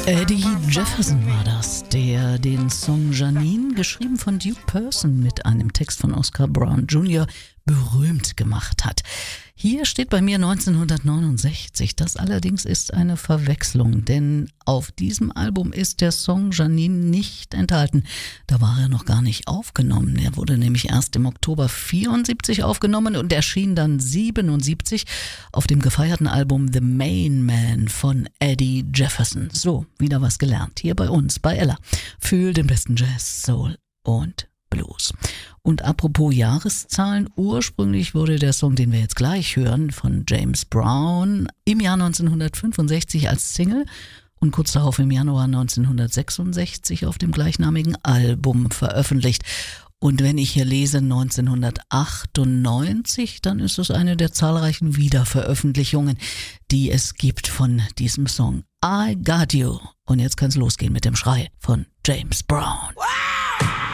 Eddie Jefferson war das, der den Song Janine, geschrieben von Duke Person mit einem Text von Oscar Brown Jr., berühmt gemacht hat. Hier steht bei mir 1969. Das allerdings ist eine Verwechslung, denn auf diesem Album ist der Song Janine nicht enthalten. Da war er noch gar nicht aufgenommen. Er wurde nämlich erst im Oktober 74 aufgenommen und erschien dann 77 auf dem gefeierten Album The Main Man von Eddie Jefferson. So, wieder was gelernt hier bei uns, bei Ella. Fühl den besten Jazz, Soul und Blues. Und apropos Jahreszahlen, ursprünglich wurde der Song, den wir jetzt gleich hören, von James Brown im Jahr 1965 als Single und kurz darauf im Januar 1966 auf dem gleichnamigen Album veröffentlicht. Und wenn ich hier lese 1998, dann ist es eine der zahlreichen Wiederveröffentlichungen, die es gibt von diesem Song. I Got You. Und jetzt kann's losgehen mit dem Schrei von James Brown.